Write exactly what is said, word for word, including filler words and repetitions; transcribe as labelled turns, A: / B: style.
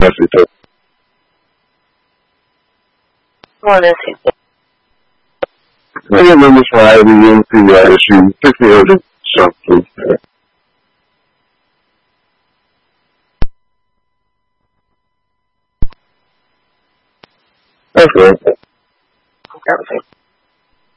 A: Despacito.
B: ¿Cómo decirte?
A: I remember Friday and the uh, issue. Pick me up something. Okay.